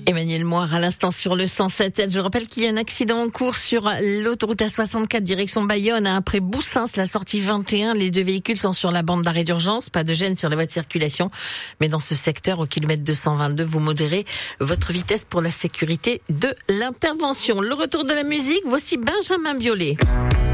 Emmanuel Moire à l'instant sur le 107. Je rappelle qu'il y a un accident en cours sur l'autoroute A64 direction Bayonne après Boussins, la sortie 21. Les deux véhicules sont sur la bande d'arrêt d'urgence. Pas de gêne sur la voie de circulation. Mais dans ce secteur, au kilomètre 222, vous modérez votre vitesse pour la sécurité de l'intervention. Le retour de la musique, voici Benjamin Biolay.